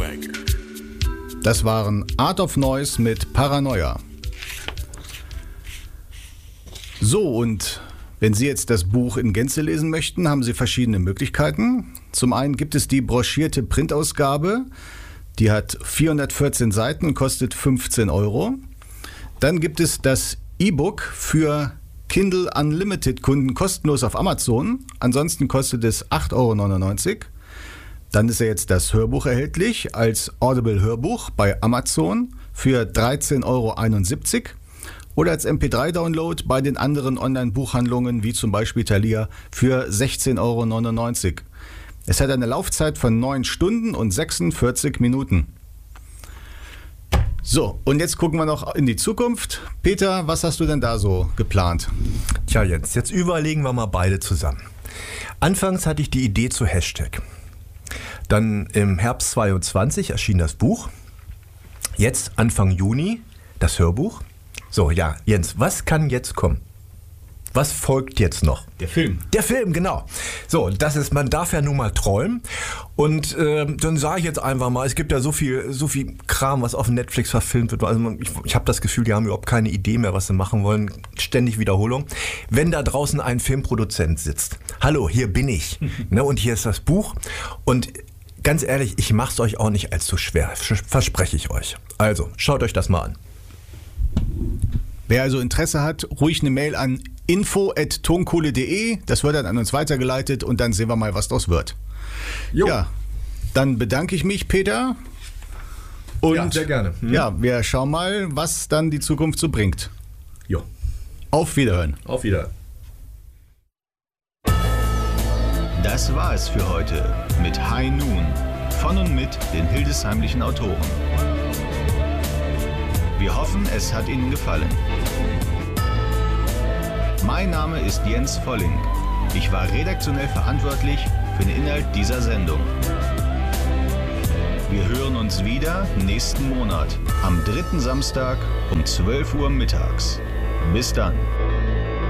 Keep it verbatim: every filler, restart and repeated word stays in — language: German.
Das waren Art of Noise mit Paranoia. So, und wenn Sie jetzt das Buch in Gänze lesen möchten, haben Sie verschiedene Möglichkeiten. Zum einen gibt es die broschierte Printausgabe. Die hat vierhundertvierzehn Seiten und kostet fünfzehn Euro. Dann gibt es das E-Book für Kindle Unlimited Kunden kostenlos auf Amazon. Ansonsten kostet es acht Euro neunundneunzig. Dann ist ja jetzt das Hörbuch erhältlich als Audible-Hörbuch bei Amazon für dreizehn Euro einundsiebzig. Oder als M P drei Download bei den anderen Online-Buchhandlungen wie zum Beispiel Thalia für sechzehn Euro neunundneunzig. Es hat eine Laufzeit von neun Stunden und sechsundvierzig Minuten. So, und jetzt gucken wir noch in die Zukunft. Peter, was hast du denn da so geplant? Tja Jens, jetzt überlegen wir mal beide zusammen. Anfangs hatte ich die Idee zu Hashtag. Dann im Herbst zweiundzwanzig erschien das Buch. Jetzt Anfang Juni das Hörbuch. So, ja, Jens, was kann jetzt kommen? Was folgt jetzt noch? Der Film. Der Film, genau. So, das ist, man darf ja nun mal träumen. Und äh, dann sage ich jetzt einfach mal, es gibt ja so viel, so viel Kram, was auf Netflix verfilmt wird. Also man, ich, ich habe das Gefühl, die haben überhaupt keine Idee mehr, was sie machen wollen. Ständig Wiederholung. Wenn da draußen ein Filmproduzent sitzt, hallo, hier bin ich. Ne, und hier ist das Buch. Und ganz ehrlich, ich mache es euch auch nicht allzu schwer, verspreche ich euch. Also, schaut euch das mal an. Wer also Interesse hat, ruhig eine Mail an info at tonkohle punkt de. Das wird dann an uns weitergeleitet und dann sehen wir mal, was daraus wird. Jo. Ja, dann bedanke ich mich, Peter. Und ja, sehr gerne. Hm. Ja, wir schauen mal, was dann die Zukunft so bringt. Jo. Auf Wiederhören. Auf Wiederhören. Das war es für heute mit High Noon von und mit den hildesheimlichen Autoren. Wir hoffen, es hat Ihnen gefallen. Mein Name ist Jens Volling. Ich war redaktionell verantwortlich für den Inhalt dieser Sendung. Wir hören uns wieder nächsten Monat am dritten Samstag um zwölf Uhr mittags. Bis dann.